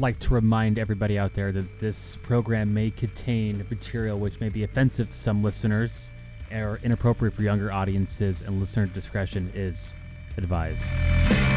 like to remind everybody out there that this program may contain material which may be offensive to some listeners or inappropriate for younger audiences, and listener discretion is advised.